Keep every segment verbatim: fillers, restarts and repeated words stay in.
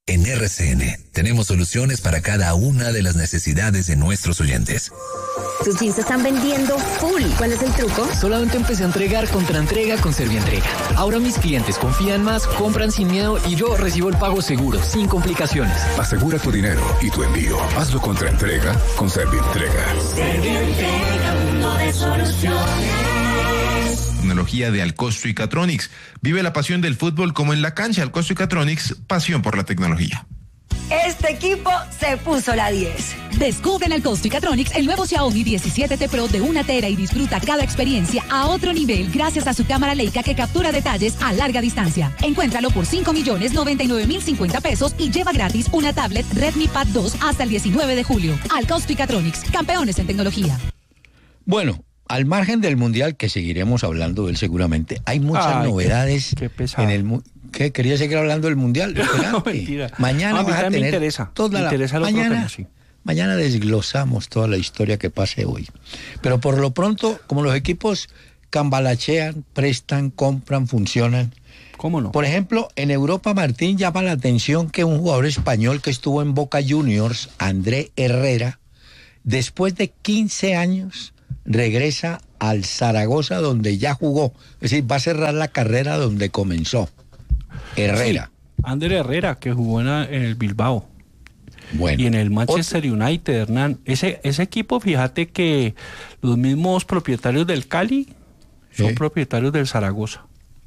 En R C N tenemos soluciones para cada una de las necesidades de nuestros oyentes. Tus jeans se están vendiendo full. ¿Cuál es el truco? Solamente empecé a entregar contra entrega con Servientrega. Ahora mis clientes confían más, compran sin miedo y yo recibo el pago seguro, sin complicaciones. Asegura tu dinero y tu envío. Hazlo contra entrega con Servientrega. Servientrega, mundo de soluciones. Tecnología de Alcosto y Catronics. Vive la pasión del fútbol como en la cancha. Alcosto y Catronics, pasión por la tecnología. Este equipo se puso la diez. Descubre en Alcosto y Catronics el nuevo Xiaomi diecisiete T Pro de una tera y disfruta cada experiencia a otro nivel gracias a su cámara Leica que captura detalles a larga distancia. Encuéntralo por cinco millones noventa y nueve mil cincuenta pesos y lleva gratis una tablet Redmi Pad dos hasta el diecinueve de julio. Alcosto y Catronics, campeones en tecnología. Bueno, al margen del Mundial, que seguiremos hablando de él seguramente, hay muchas Ay, novedades qué, qué en el Mundial. ¿Qué? ¿Quería seguir hablando del Mundial? No, mentira. Mañana a mí vas a tener me interesa, toda me la... interesa lo mañana, propio, sí. Mañana desglosamos toda la historia que pase hoy. Pero por lo pronto, como los equipos cambalachean, prestan, compran, funcionan. ¿Cómo no? Por ejemplo, en Europa, Martín, llama la atención que un jugador español que estuvo en Boca Juniors, André Herrera, después de quince años, regresa al Zaragoza, donde ya jugó. Es decir, va a cerrar la carrera donde comenzó. Herrera. Sí, Ander Herrera, que jugó en, en el Bilbao. Bueno. Y en el Manchester otro... United, Hernán. Ese, ese equipo, fíjate que los mismos propietarios del Cali son ¿Eh? propietarios del Zaragoza.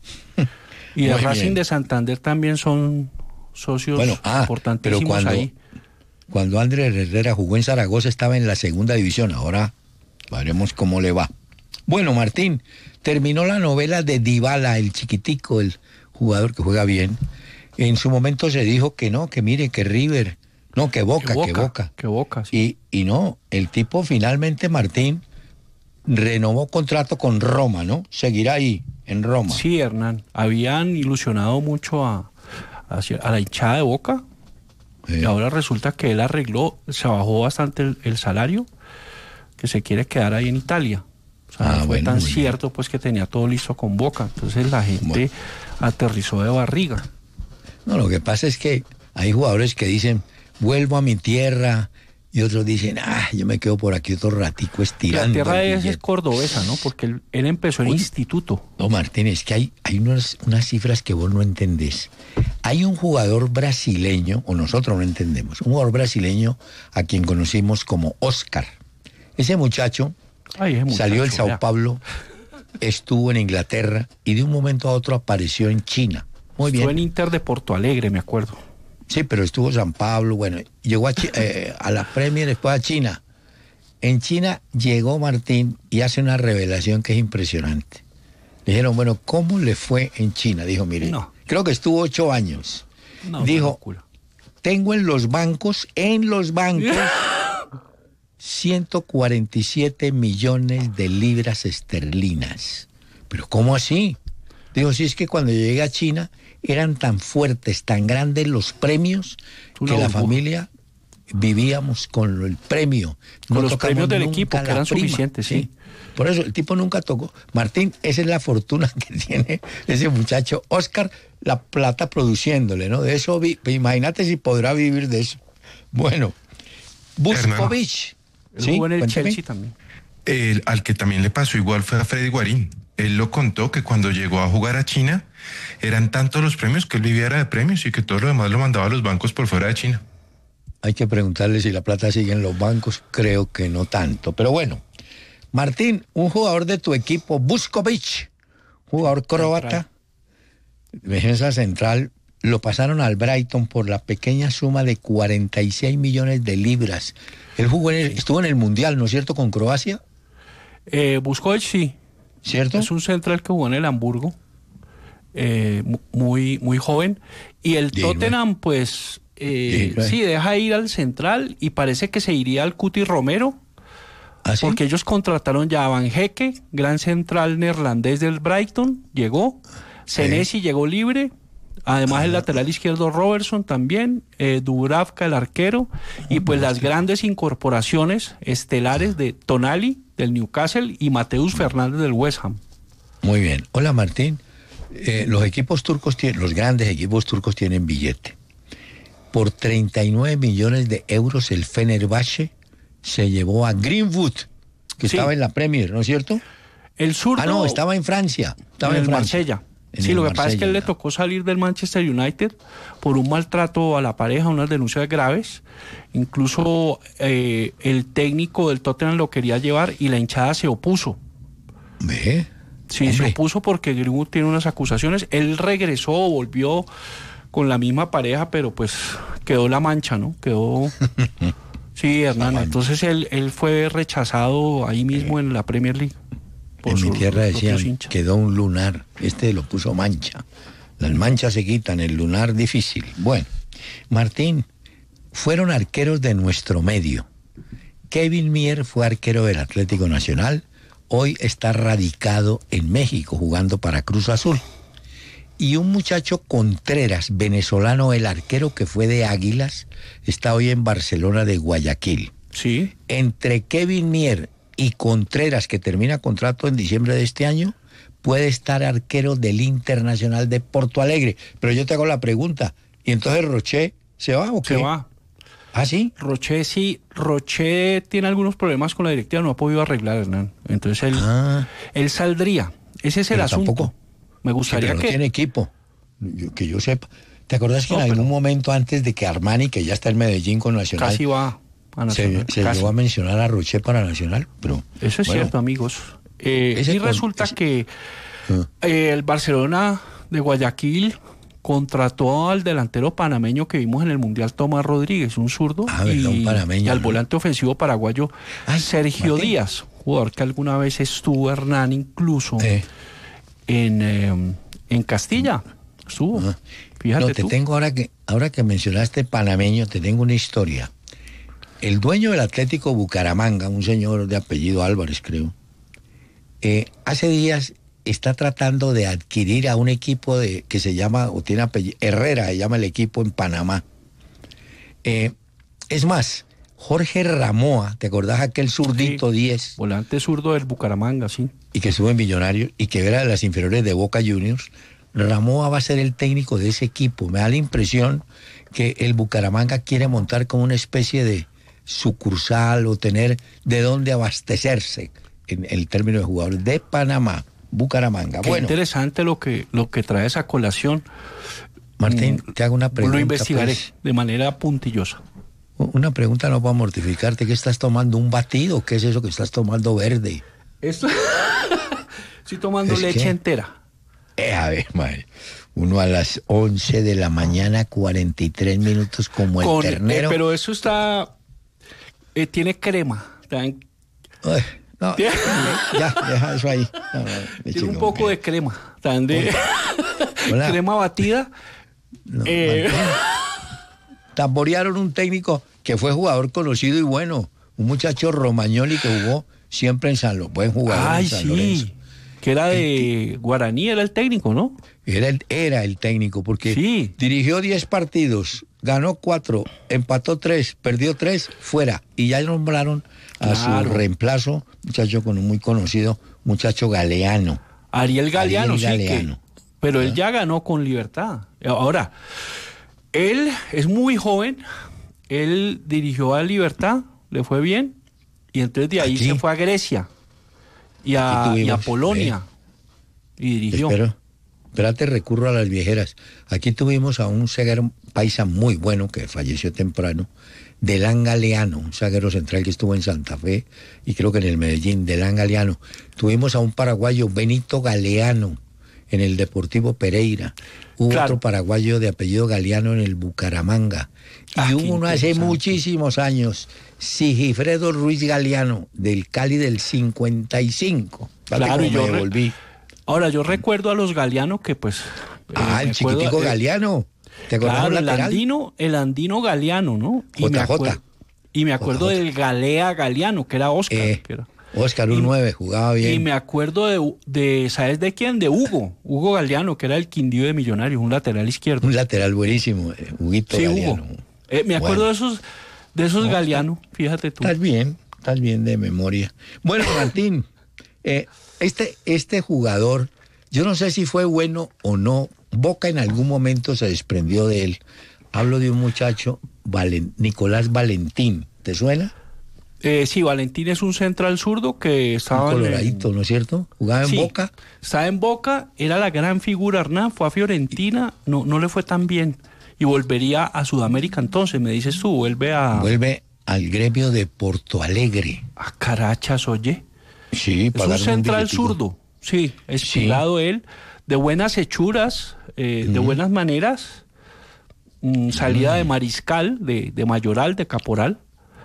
Y el Racing bien. de Santander también son socios bueno, ah, importantísimos pero cuando, ahí. Cuando Ander Herrera jugó en Zaragoza estaba en la segunda división. Ahora veremos cómo le va. Bueno, Martín, terminó la novela de Dybala, el chiquitico, el jugador que juega bien. En su momento se dijo que no, que mire, que River, no, que Boca, que Boca. Que Boca, que Boca sí. y, y no, el tipo finalmente, Martín, renovó contrato con Roma, ¿no? Seguirá ahí, en Roma. Sí, Hernán, habían ilusionado mucho a, a, a la hinchada de Boca, sí. Y ahora resulta que él arregló, se bajó bastante el, el salario, que se quiere quedar ahí en Italia. O sea, ah, no fue bueno, tan cierto bien. Pues que tenía todo listo con Boca. Entonces la gente bueno. aterrizó de barriga. No, lo que pasa es que hay jugadores que dicen, vuelvo a mi tierra, y otros dicen, ah, yo me quedo por aquí otro ratico estirando. La tierra de ese es cordobesa, ¿no? Porque él, él empezó en Uy, instituto. No, Martín, es que hay, hay unas, unas cifras que vos no entendés. Hay un jugador brasileño, o nosotros no entendemos, un jugador brasileño a quien conocimos como Oscar. Ese muchacho, Ay, ese muchacho salió del Sao ya. Paulo, estuvo en Inglaterra y de un momento a otro apareció en China. Muy bien. Estuvo en Inter de Porto Alegre, me acuerdo. Sí, pero estuvo en San Pablo, bueno, llegó a, eh, a la Premier, después a China. En China llegó Martín y hace una revelación que es impresionante. Le dijeron, bueno, ¿cómo le fue en China? Dijo, mire, no. creo que estuvo ocho años. No, Dijo, tengo en los bancos, en los bancos... ciento cuarenta y siete millones de libras esterlinas. ¿Pero cómo así? Digo, si es que cuando llegué a China eran tan fuertes, tan grandes los premios que la familia vivíamos con el premio. Con no los premios del equipo, que eran prima, suficientes, sí. sí. Por eso el tipo nunca tocó. Martín, esa es la fortuna que tiene ese muchacho. Oscar, la plata produciéndole, ¿no? De eso, vi, imagínate si podrá vivir de eso. Bueno, Buskovich. ¿Sí? Jugó en el Cuéntame. Chelsea también. El, al que también le pasó igual fue a Freddy Guarín. Él lo contó que cuando llegó a jugar a China, eran tantos los premios que él viviera de premios y que todo lo demás lo mandaba a los bancos por fuera de China. Hay que preguntarle si la plata sigue en los bancos, creo que no tanto. Pero bueno, Martín, un jugador de tu equipo, Buskovich, jugador croata, defensa central, lo pasaron al Brighton por la pequeña suma de cuarenta y seis millones de libras. Él jugó en el, estuvo en el Mundial, ¿no es cierto?, con Croacia. Eh, Buskovich sí. ¿Cierto? Es un central que jugó en el Hamburgo, eh, muy, muy joven. Y el Dime. Tottenham, pues, eh, sí, deja ir al central y parece que se iría al Cuti Romero. ¿Ah, sí? Porque ellos contrataron ya a Van Hecke, gran central neerlandés del Brighton, llegó. Senesi eh. llegó libre. Además, el lateral izquierdo Robertson también, eh, Dubravka, el arquero, y pues las grandes incorporaciones estelares de Tonali, del Newcastle, y Mateus Fernández, del West Ham. Muy bien. Hola, Martín. Eh, los equipos turcos tienen, los grandes equipos turcos tienen billete. por treinta y nueve millones de euros el Fenerbahce se llevó a Greenwood, que sí. estaba en la Premier, ¿no es cierto? El zurdo... Ah, no, estaba en Francia. Estaba en, en el Francia. Marsella. En sí, el lo que Marsella, pasa es que él no. le tocó salir del Manchester United por un maltrato a la pareja, unas denuncias graves. Incluso eh, el técnico del Tottenham lo quería llevar y la hinchada se opuso. ¿Ve? Sí, Hombre. se opuso porque Greenwood tiene unas acusaciones. Él regresó, volvió con la misma pareja, pero pues quedó la mancha, ¿no? Quedó... Sí, Hernán. Entonces él, él fue rechazado ahí mismo en la Premier League. En mi tierra decían, quedó un lunar. Este lo puso mancha. Las manchas se quitan, el lunar difícil. Bueno, Martín, fueron arqueros de nuestro medio. Kevin Mier fue arquero del Atlético Nacional. Hoy está radicado en México, jugando para Cruz Azul. Y un muchacho Contreras, venezolano, el arquero que fue de Águilas, está hoy en Barcelona de Guayaquil. Sí. Entre Kevin Mier y Contreras, que termina contrato en diciembre de este año, puede estar arquero del Internacional de Porto Alegre. Pero yo te hago la pregunta, ¿y entonces Roché se va o qué? Se va. ¿Ah, sí? Roché sí, Roché tiene algunos problemas con la directiva, no ha podido arreglar, Hernán. Entonces él, ah. él saldría. Ese es el asunto. Tampoco. Me gustaría sí, pero no que... tiene equipo, yo, que yo sepa. ¿Te acordás que no, en algún pero... momento antes de que Armani, que ya está en Medellín con Nacional... Casi va a Nacional. Se, se llegó a mencionar a Roché para Nacional, pero... Eso es bueno, cierto, amigos. Eh, y resulta ese... que uh. eh, el Barcelona de Guayaquil contrató al delantero panameño que vimos en el Mundial, Tomás Rodríguez, un zurdo, ah, y, un panameño, y al ¿no? volante ofensivo paraguayo, Ay, Sergio Martín. Díaz, jugador que alguna vez estuvo, Hernán, incluso... Eh. En, eh, en Castilla estuvo. Ah. Fíjate no, te tú. tengo ahora que ahora que mencionaste panameño, te tengo una historia. El dueño del Atlético Bucaramanga, un señor de apellido Álvarez, creo, eh, hace días está tratando de adquirir a un equipo de que se llama, o tiene apellido, Herrera, se llama el equipo en Panamá. Eh, es más, Jorge Ramoa, ¿te acordás aquel zurdito sí, diez? Volante zurdo del Bucaramanga, sí. Y que estuvo en Millonarios y que era de las inferiores de Boca Juniors. Ramoa va a ser el técnico de ese equipo. Me da la impresión que el Bucaramanga quiere montar como una especie de sucursal o tener de dónde abastecerse en el término de jugadores de Panamá, Bucaramanga. Qué bueno, interesante lo que, lo que trae esa colación. Martín, te hago una pregunta. Lo investigaré pues, de manera puntillosa. Una pregunta no para mortificarte. ¿Qué estás tomando? ¿Un batido? ¿Qué es eso que estás tomando verde? Esto... Estoy tomando leche que... entera. Eh, a ver, madre. Uno a las once de la mañana, cuarenta y tres minutos como el Con, ternero. Eh, pero eso está... Eh, tiene crema. Uy, no, ¿Tiene? Ya, deja eso ahí. No, no, tiene un poco que... de crema. Tan de... crema batida. No, eh... Tamborearon un técnico que fue jugador conocido y bueno. Un muchacho Romagnoli que jugó siempre en San Lorenzo. Buen jugador Ay, en San sí. Lorenzo. Que era de el, Guaraní, era el técnico, ¿no? Era el, era el técnico, porque sí. dirigió diez partidos, ganó cuatro, empató tres, perdió tres, fuera. Y ya nombraron a claro. su reemplazo, muchacho con un muy conocido, muchacho Galeano. Ariel Galeano, Ariel sí. Galeano. Que, pero ¿Ah? él ya ganó con Libertad. Ahora, él es muy joven, él dirigió a Libertad, le fue bien, y entonces de ahí Aquí. se fue a Grecia. Y a, y a Polonia eh. y dirigió. Espero, espérate, recurro a las viejeras. Aquí tuvimos a un zaguero paisa muy bueno que falleció temprano, Delán Galeano, un zaguero central que estuvo en Santa Fe y creo que en el Medellín, Delán Galeano. Tuvimos a un paraguayo, Benito Galeano, en el Deportivo Pereira. Hubo claro. otro paraguayo de apellido Galeano en el Bucaramanga. Y ah, hubo uno hace muchísimos años, Sigifredo Ruiz Galeano, del Cali del cincuenta y cinco. Claro, y yo me volví. Ahora, yo recuerdo a los Galeano que pues... Ah, eh, el chiquitico acuerdo, Galeano. ¿Te acuerdas claro, el andino, el andino Galeano, ¿no? Y J J. Me acuerdo, y me acuerdo J J. del Galea Galeano, que era Oscar. Eh, que era. Oscar, un nueve, jugaba bien. Y me acuerdo de, de, ¿sabes de quién? De Hugo, Hugo Galeano, que era el Quindío de Millonarios, un lateral izquierdo. Un lateral buenísimo, eh, Huguito sí, Galeano. Hugo. Eh, me acuerdo bueno. de esos, de esos no, Galeano, fíjate tú. Estás bien, estás bien de memoria. Bueno, Martín, eh, este, este jugador, yo no sé si fue bueno o no, Boca en algún momento se desprendió de él. Hablo de un muchacho, Valen, Nicolás Valentín. ¿Te suena? Eh, sí, Valentín es un central zurdo que estaba... Un coloradito, en... ¿no es cierto? Jugaba en sí, Boca. Estaba en Boca, era la gran figura, Hernán, fue a Fiorentina, no, no le fue tan bien. Y volvería a Sudamérica entonces, me dices tú, vuelve a... Vuelve al gremio de Porto Alegre. A Carachas, oye. Sí, es un central un zurdo, sí, espigado sí. Él, de buenas hechuras, eh, mm. de buenas maneras, mm, salida mm. de mariscal, de, de mayoral, de caporal.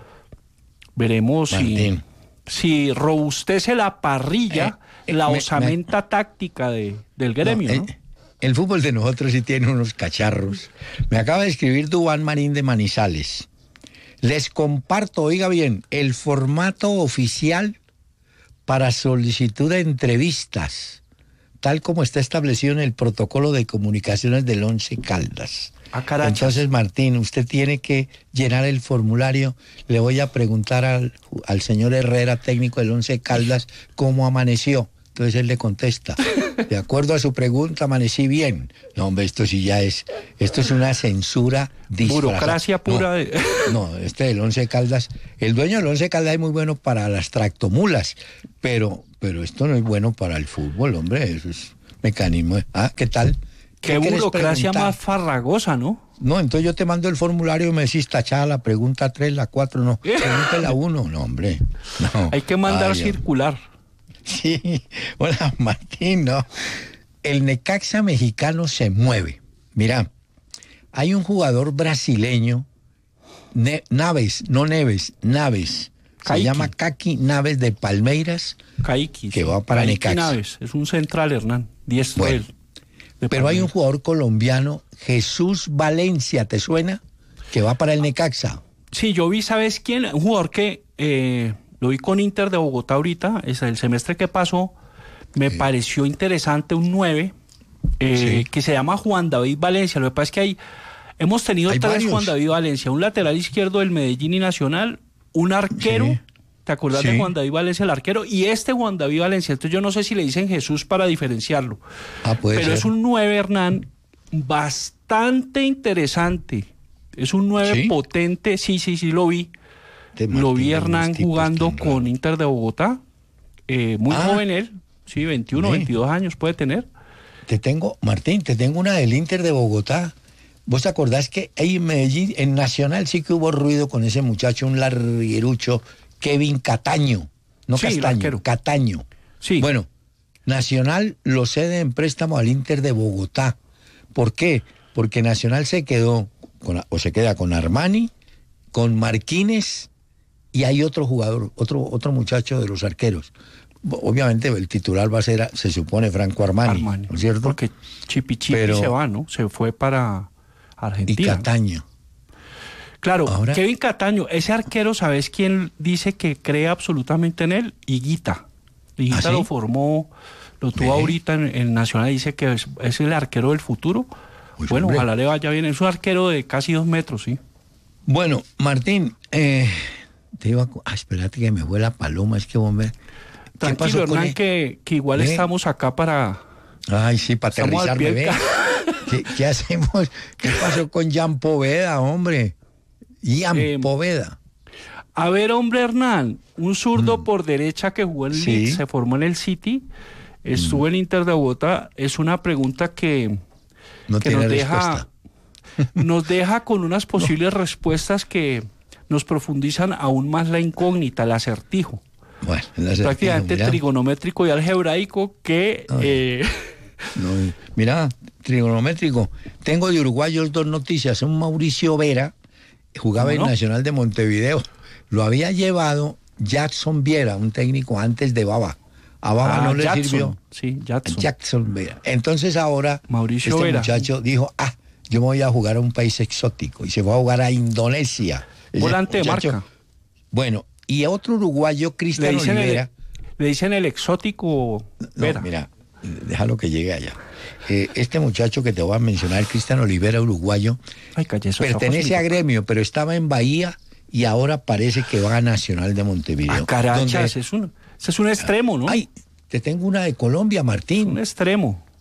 Veremos si, si robustece la parrilla, eh, eh, la me, osamenta me, táctica de, del gremio, no, ¿no? El, el fútbol de nosotros sí tiene unos cacharros. Me acaba de escribir Duván Marín de Manizales. Les comparto, oiga bien, el formato oficial para solicitud de entrevistas, tal como está establecido en el protocolo de comunicaciones del Once Caldas. Ah, entonces, Martín, usted tiene que llenar el formulario. Le voy a preguntar al, al señor Herrera, técnico del Once Caldas, cómo amaneció. Entonces él le contesta, de acuerdo a su pregunta, amanecí bien. No, hombre, esto sí ya es, esto es una censura disfrazada. Burocracia pura. No, de... no, este del Once Caldas, el dueño del Once Caldas es muy bueno para las tractomulas, pero, pero esto no es bueno para el fútbol, hombre, eso es mecanismo. Ah, ¿qué tal? Qué, ¿Qué burocracia más farragosa, ¿no? No, entonces yo te mando el formulario y me decís tachada la pregunta tres, la cuatro, no, pregunta la uno, no, hombre. No. Hay que mandar Ay, circular. Sí, hola Martín, no. El Necaxa mexicano se mueve. Mira, hay un jugador brasileño, ne, Naves, no Neves, Naves. Caiki. Se llama Kaki Naves de Palmeiras. Caiki. Que va para Caiki Necaxa. Naves, es un central, Hernán. diestro bueno, él. Pero Palmeiras. Hay un jugador colombiano, Jesús Valencia, ¿te suena? Que va para el Necaxa. Sí, yo vi, ¿sabes quién? Un jugador que... Eh, lo vi con Inter de Bogotá ahorita, es el semestre que pasó, me sí. pareció interesante un nueve, eh, sí. que se llama Juan David Valencia. Lo que pasa es que hay, hemos tenido hay tres varios. Juan David Valencia, un lateral izquierdo del Medellín y Nacional, un arquero, sí. ¿te acordás sí. de Juan David Valencia, el arquero? Y este Juan David Valencia, entonces yo no sé si le dicen Jesús para diferenciarlo, ah, puede pero ser. Es un nueve, Hernán, bastante interesante, es un nueve ¿Sí? potente, sí, sí, sí, lo vi. Lo vi Hernán jugando con Inter de Bogotá, eh, muy ah, joven él, sí, veintiuno, sí. veintidós años puede tener. Te tengo, Martín, te tengo una del Inter de Bogotá. ¿Vos te acordás que ahí en Medellín, en Nacional, sí que hubo ruido con ese muchacho, un larguerucho, Kevin Cataño, no sí, Castaño, Cataño. Sí. Bueno, Nacional lo cede en préstamo al Inter de Bogotá. ¿Por qué? Porque Nacional se quedó, con, o se queda con Armani, con Marquínez, y hay otro jugador, otro, otro muchacho de los arqueros. Obviamente el titular va a ser, se supone, Franco Armani, Armani ¿no es cierto? Porque Chipi Chipi Pero, se va, ¿no? Se fue para Argentina. Y Cataño. Claro, Ahora, Kevin Cataño, ese arquero, ¿sabes quién dice que cree absolutamente en él? Higuita. Higuita ¿Ah, sí? lo formó, lo tuvo ¿Eh? ahorita en el Nacional, dice que es, es el arquero del futuro. Pues bueno, hombre. Ojalá le vaya bien. Es un arquero de casi dos metros, sí. Bueno, Martín, eh... te iba a... Ah, espérate que me fue la paloma, es que bomber. Tranquilo, Hernán, el... que, que igual ¿Eh? estamos acá para... Ay, sí, para aterrizar, bebé. ¿Qué, ¿Qué hacemos? ¿Qué pasó con Jan Poveda, hombre? Jan eh, Poveda. A ver, hombre, Hernán, un zurdo mm. por derecha que jugó en ¿Sí? Leeds, se formó en el City, estuvo mm. en Inter de Bogotá, es una pregunta que, no que nos deja... nos deja con unas posibles no. respuestas que... nos profundizan aún más la incógnita, el acertijo. Bueno, el acertijo, prácticamente mira. trigonométrico y algebraico que... Eh... No, mira, trigonométrico. Tengo de uruguayos dos noticias. Un Mauricio Vera, jugaba en no? Nacional de Montevideo. Lo había llevado Jackson Viera, un técnico antes de Baba. A Baba ah, no le Jackson. sirvió. Sí, Jackson. Jackson Vera. Entonces ahora Mauricio este Vera. muchacho dijo, ah, yo me voy a jugar a un país exótico. Y se fue a jugar a Indonesia. Volante de muchacho, marca. Bueno, y otro uruguayo, Cristian Olivera. El, le dicen el exótico Vera. No, mira, déjalo que llegue allá. Eh, este muchacho que te voy a mencionar, Cristian Olivera, uruguayo, Ay, calle, pertenece a Gremio, pero estaba en Bahía y ahora parece que va a Nacional de Montevideo. Ah, carachas, es un, ese es un extremo, ¿no? Ay, te tengo una de Colombia, Martín. Es un extremo.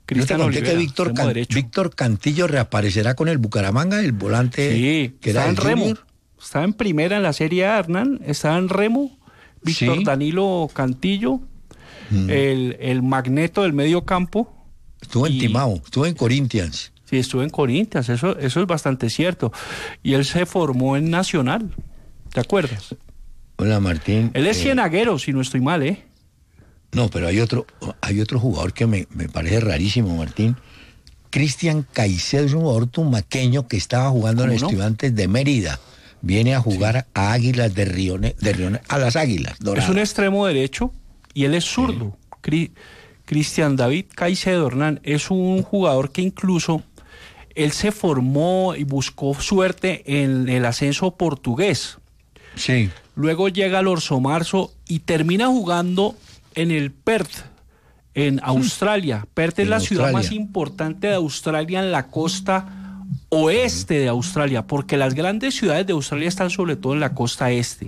Cristian Yo te conté Olivera, que Víctor, Can, Víctor Cantillo reaparecerá con el Bucaramanga, el volante sí, que era está el en Remo. Junior. Está en primera en la Serie A, Hernán. Está en Remo. Víctor Sí. Danilo Cantillo, mm. el, el magneto del medio campo. Estuvo en y, Timao, estuvo en Corinthians. Sí, estuvo en Corinthians, eso, eso es bastante cierto. Y él se formó en Nacional, ¿te acuerdas? Hola, Martín. Él es eh, cienaguero, si no estoy mal, ¿eh? No, pero hay otro, hay otro jugador que me, me parece rarísimo, Martín. Cristian Caicedo es un jugador tumaqueño que estaba jugando en los no? Estudiantes de Mérida. Viene a jugar sí. a Águilas de Río, de Río, a las Águilas Doradas. Es un extremo derecho y él es zurdo. Sí. Cri, Cristian David Caicedo, Hernán, es un jugador que incluso él se formó y buscó suerte en el ascenso portugués. Sí. Luego llega al Orso Marzo y termina jugando en el Perth, en Australia. Perth es la Australia. ciudad más importante de Australia en la costa oeste de Australia, porque las grandes ciudades de Australia están sobre todo en la costa este.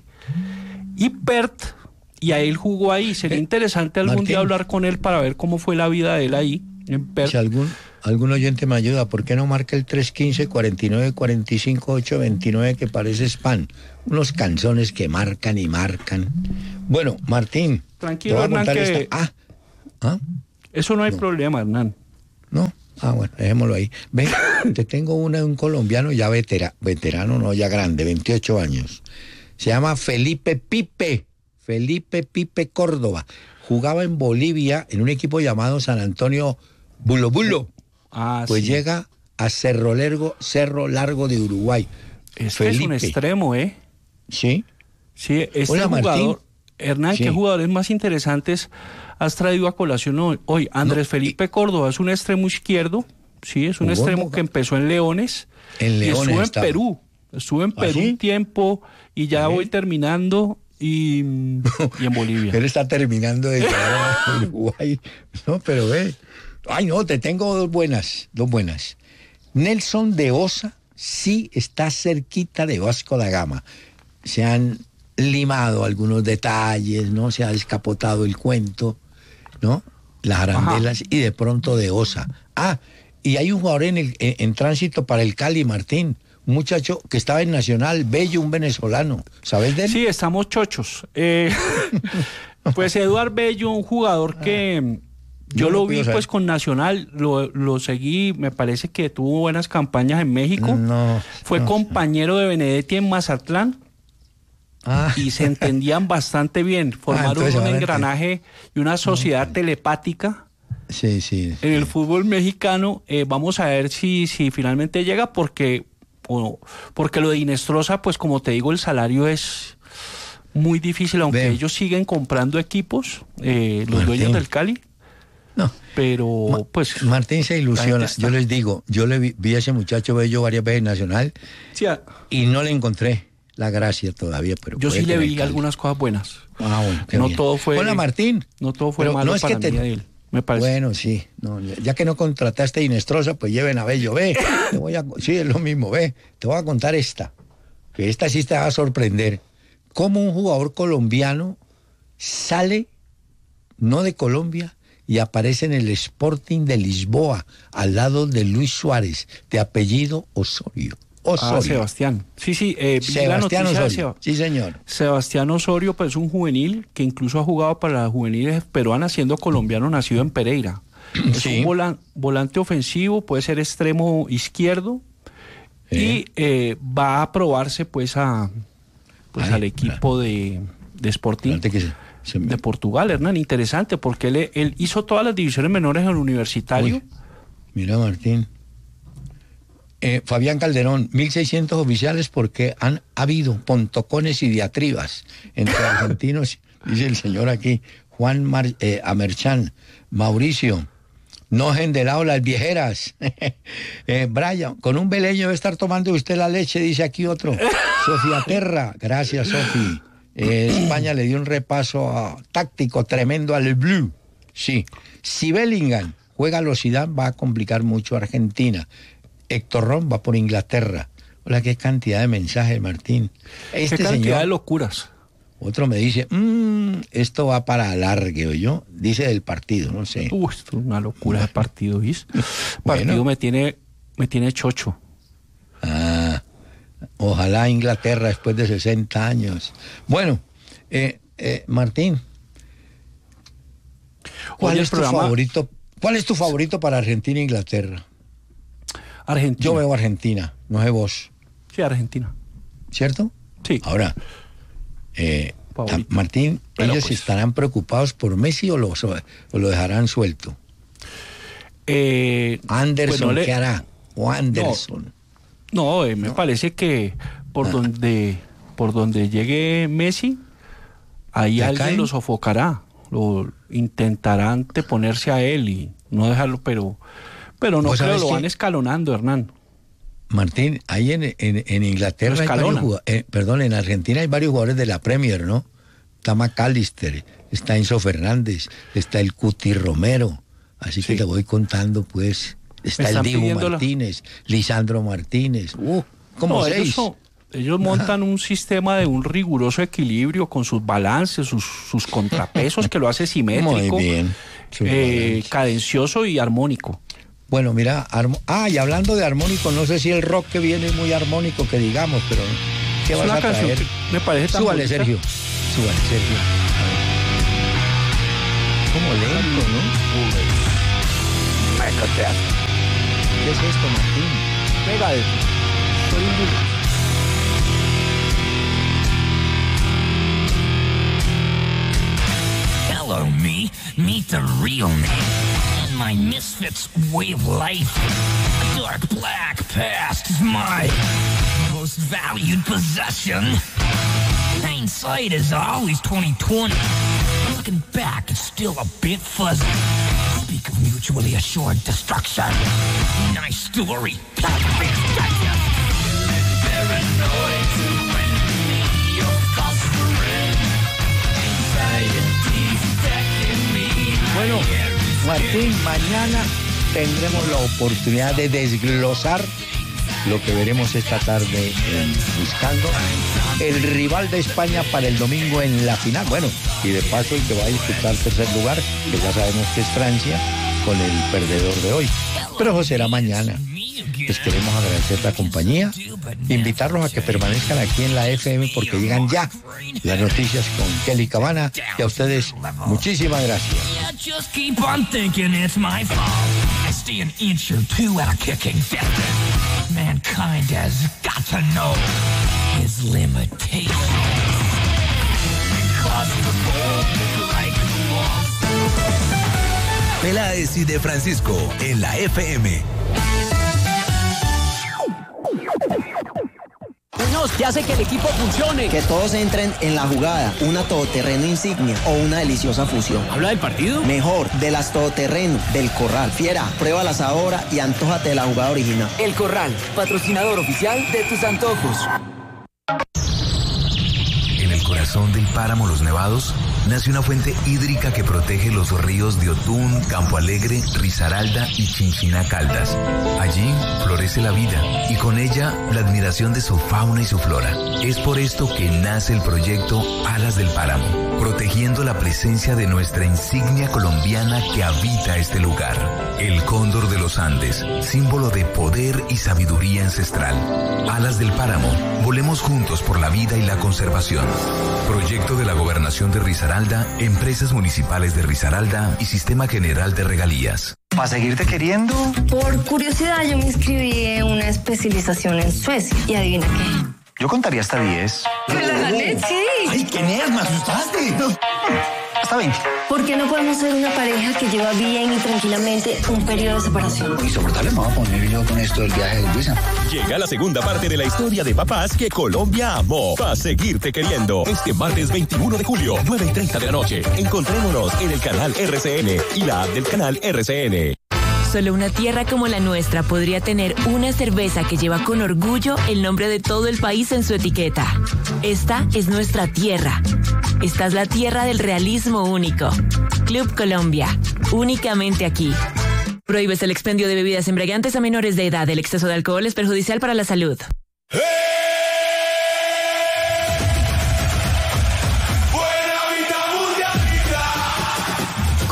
Y Perth, y a él jugó ahí. Sería eh, interesante algún Martín, día hablar con él para ver cómo fue la vida de él ahí, en Perth. Si algún, algún oyente me ayuda, ¿por qué no marca el tres uno cinco, cuatro nueve, cuatro cinco, ocho dos nueve que parece spam? Unos canzones que marcan y marcan. Bueno, Martín. Tranquilo, Hernán, que... Esta... Ah, ¿Ah? Eso no hay no. problema, Hernán. No. Ah, bueno, dejémoslo ahí. Ven, te tengo una de un colombiano ya vetera, veterano, no, ya grande, veintiocho años. Se llama Felipe Pipe, Felipe Pipe Córdoba. Jugaba en Bolivia en un equipo llamado San Antonio Bulo Bulo. Ah, pues sí. llega a Cerro Largo, Cerro Largo de Uruguay. Este Felipe. Es un extremo, ¿eh? Sí. Sí, este Hola, jugador, Martín. Hernán, sí. ¿Qué jugadores más interesantes has traído a colación hoy? Hoy Andrés no, Felipe y... Córdoba es un extremo izquierdo, sí, es un extremo que empezó en Leones. En Leones. Y estuvo en estaba. Perú, estuvo en Perú ¿Ah, sí? un tiempo y ya voy terminando y, y en Bolivia. Él está terminando de llegar a Uruguay. No, pero ve. Ay, no, te tengo dos buenas, dos buenas. Nelson de Osa sí está cerquita de Vasco da Gama. Se han limado algunos detalles, ¿no? Se ha descapotado el cuento, ¿no? Las arandelas. Ajá. Y de pronto de Osa. Ah, y hay un jugador en, el, en, en tránsito para el Cali, Martín. Un muchacho que estaba en Nacional, Bello, un venezolano. ¿Sabes de él? Sí, estamos chochos. Eh, pues Eduard Bello, un jugador que yo, yo lo vi pues con Nacional, lo, lo seguí, me parece que tuvo buenas campañas en México. No, Fue no, compañero de Benedetti en Mazatlán. Ah. Y se entendían bastante bien. Formaron ah, un engranaje y una sociedad no, telepática. Sí, sí, sí. En el fútbol mexicano. Eh, vamos a ver si, si finalmente llega, porque, o, porque lo de Inestrosa, pues como te digo, el salario es muy difícil, aunque Ven. ellos siguen comprando equipos, eh, los Martín. dueños del Cali. No. Pero, Ma pues. Martín se ilusiona. Yo les digo, yo le vi, vi a ese muchacho Bello varias veces en Nacional sí, a... y no le encontré la gracia todavía, pero yo sí le vi algunas cosas buenas. Ah, bueno, no bien. todo fue. Hola, Martín. No todo fue malo no es para que te... mí de él, me parece. Bueno, sí. No, ya que no contrataste a Inestrosa, pues lleven a Bello. Ve, te voy a... sí, es lo mismo. Ve, te voy a contar esta. Que esta sí te va a sorprender. Cómo un jugador colombiano sale, no de Colombia, y aparece en el Sporting de Lisboa, al lado de Luis Suárez, de apellido Osorio. Osorio. Ah, Sebastián. Sí, sí. Eh, Sebastián Osorio. Seba... Sí, señor. Sebastián Osorio, pues es un juvenil que incluso ha jugado para las juveniles peruanas, siendo colombiano, nacido en Pereira. Es sí. un volan, volante ofensivo, puede ser extremo izquierdo eh. y eh, va a probarse pues a pues Ay, al equipo de, de Sporting que se, se me... de Portugal, Hernán. Interesante, porque él, él hizo todas las divisiones menores en el universitario. Uy, mira, Martín. Eh, Fabián Calderón, mil seiscientos oficiales porque han habido pontocones y diatribas entre argentinos, dice el señor aquí, Juan Mar, eh, Amerchán, Mauricio, no gendelado las viejeras, eh, Brian, con un beleño debe estar tomando usted la leche, dice aquí otro, Sofía Terra, gracias Sofi, eh, España le dio un repaso a, táctico tremendo al Blue, sí, si Bellingham juega a los Zidane va a complicar mucho a Argentina. Héctor Ron va por Inglaterra. Hola, qué cantidad de mensajes, Martín. Este qué cantidad señor... de locuras. Otro me dice, mmm, esto va para alargue, ¿oyó? Dice del partido, no sé. Uy, esto es una locura de partido, ¿viste? El partido bueno. me tiene, me tiene chocho. Ah, ojalá Inglaterra después de sesenta años. Bueno, eh, eh, Martín, ¿cuál Oye, es tu programa... favorito? ¿Cuál es tu favorito para Argentina e Inglaterra? Argentina. Yo veo Argentina, no sé vos. Sí, Argentina. ¿Cierto? Sí. Ahora, eh, Martín, Pero ¿ellos pues... estarán preocupados por Messi o lo, o lo dejarán suelto? Eh, Anderson, pues no le... ¿qué hará? O Anderson. No, no eh, me no. parece que por, ah. donde, por donde llegue Messi, ahí alguien caen? lo sofocará. Lo intentarán anteponerse a él y no dejarlo, pero, pero no creo, lo van escalonando, Hernán. Martín, ahí en, en, en Inglaterra hay varios, eh, perdón, en Argentina hay varios jugadores de la Premier, ¿no? Está McAllister, está Enzo Fernández, está el Cuti Romero, así sí. que te voy contando, pues, está el Diego Martínez, la... Lisandro Martínez, uh, como no, seis. Ellos, son, ellos montan Ajá. un sistema de un riguroso equilibrio con sus balances, sus, sus contrapesos, que lo hace simétrico, Muy bien. Eh, cadencioso y armónico. Bueno, mira, armo... ah, y hablando de armónico, no sé si el rock que viene es muy armónico, que digamos, pero ¿qué es vas una a traer? Me parece tan Súbale, bonita. Sergio. Súbale, Sergio. Como lento, ¿no? ¿Qué es esto, Martín? Pega de Soy un duro. Hello, me. Meet the real me. My misfits way of life. A dark black past is my most valued possession. Hindsight is always twenty twenty. Looking back, it's still a bit fuzzy. Speak of mutually assured destruction. Nice story. Paranoid to enemy of fostering. Anxiety stacking me. Bueno, Martín, mañana tendremos la oportunidad de desglosar lo que veremos esta tarde en Buscando, el rival de España para el domingo en la final. Bueno, y de paso el que va a disputar el tercer lugar, que ya sabemos que es Francia, con el perdedor de hoy. Pero eso será mañana. Les queremos agradecer la compañía, invitarlos a que permanezcan aquí en la F M porque llegan ya las noticias con Kelly Cabana, y a ustedes muchísimas gracias. Just keep on thinking it's my fault. I stay an inch or two out of kicking distance. Mankind has got to know his limitations. Peláez y de Francisco en la F M. Muñoz, ¿qué hace que el equipo funcione? Que todos entren en la jugada. Una todoterreno insignia o una deliciosa fusión. ¿Habla del partido? Mejor, de las todoterreno, del Corral. Fiera, pruébalas ahora y antójate de la jugada original. El Corral, patrocinador oficial de tus antojos. En el corazón del páramo Los Nevados nace una fuente hídrica que protege los ríos de Otún, Campo Alegre, Risaralda y Chinchiná Caldas. Allí florece la vida y con ella la admiración de su fauna y su flora. Es por esto que nace el proyecto Alas del Páramo, protegiendo la presencia de nuestra insignia colombiana que habita este lugar. El cóndor de los Andes, símbolo de poder y sabiduría ancestral. Alas del Páramo, volemos juntos por la vida y la conservación. Proyecto de la Gobernación de Risaralda, Empresas Municipales de Risaralda y Sistema General de Regalías. ¿Para seguirte queriendo? Por curiosidad yo me inscribí en una especialización en Suecia y adivina qué. Yo contaría hasta diez. Pues la gané, sí. ¡Ay, qué nerd! ¡Me asustaste! Hasta veinte. ¿Por qué no podemos ser una pareja que lleva bien y tranquilamente un periodo de separación? Insoportable, me voy a poner yo con esto del viaje de Luisa. Llega la segunda parte de la historia de papás que Colombia amó. Va a seguirte queriendo. Este martes veintiuno de julio, nueve y treinta de la noche. Encontrémonos en el canal R C N y la app del canal R C N. Solo una tierra como la nuestra podría tener una cerveza que lleva con orgullo el nombre de todo el país en su etiqueta. Esta es nuestra tierra. Esta es la tierra del realismo único. Club Colombia, únicamente aquí. Prohíbes el expendio de bebidas embriagantes a menores de edad. El exceso de alcohol es perjudicial para la salud.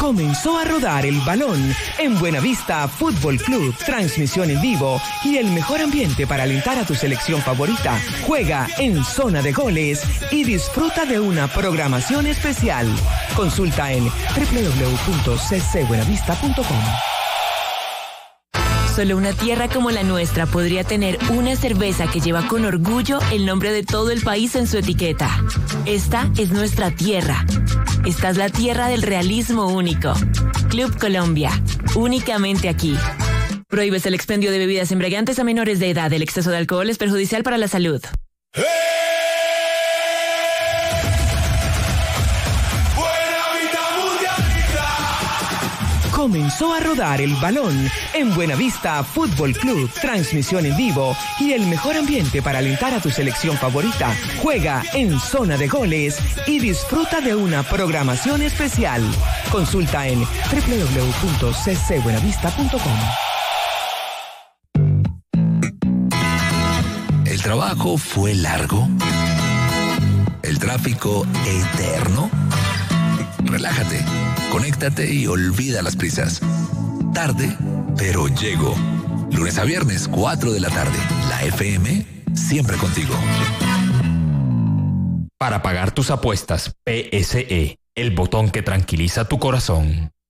Comenzó a rodar el balón en Buenavista Fútbol Club. Transmisión en vivo y el mejor ambiente para alentar a tu selección favorita. Juega en zona de goles y disfruta de una programación especial. Consulta en doble u doble u doble u punto c c buenavista punto com. Solo una tierra como la nuestra podría tener una cerveza que lleva con orgullo el nombre de todo el país en su etiqueta. Esta es nuestra tierra. Esta es la tierra del realismo único. Club Colombia, únicamente aquí. Prohíbes el expendio de bebidas embriagantes a menores de edad. El exceso de alcohol es perjudicial para la salud. Comenzó a rodar el balón en Buenavista Fútbol Club. Transmisión en vivo y el mejor ambiente para alentar a tu selección favorita. Juega en zona de goles y disfruta de una programación especial. Consulta en doble u doble u doble u punto c c buenavista punto com. ¿El trabajo fue largo? ¿El tráfico eterno? Relájate, conéctate y olvida las prisas. Tarde, pero llego. Lunes a viernes, cuatro de la tarde. La F M, siempre contigo. Para pagar tus apuestas, P S E, el botón que tranquiliza tu corazón.